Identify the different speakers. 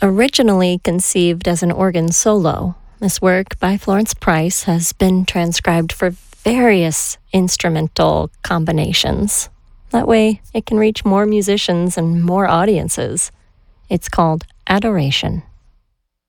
Speaker 1: Originally conceived as an organ solo, this work by Florence Price has been transcribed for various instrumental combinations. That way, it can reach more musicians and more audiences. It's called Adoration.